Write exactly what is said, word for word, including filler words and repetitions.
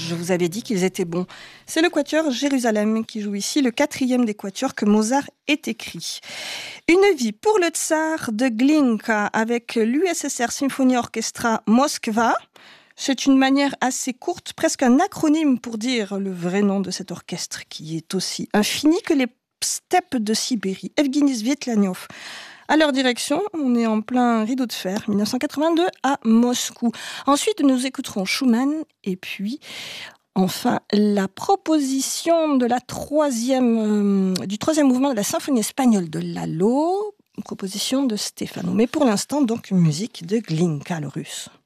Je vous avais dit qu'ils étaient bons. C'est le quatuor Jérusalem qui joue ici, le quatrième des quatuors que Mozart ait écrit. Une vie pour le tsar de Glinka avec l'U S S R Symphony Orchestra Moskva. C'est une manière assez courte, presque un acronyme pour dire le vrai nom de cet orchestre qui est aussi infini que les steppes de Sibérie. Evgueni Svietlanov. À leur direction, on est en plein rideau de fer, dix-neuf cent quatre-vingt-deux à Moscou. Ensuite, nous écouterons Schumann et puis, enfin, la proposition de la troisième, euh, du troisième mouvement de la symphonie espagnole de Lalo, proposition de Stefano. Mais pour l'instant, donc, musique de Glinka, le russe.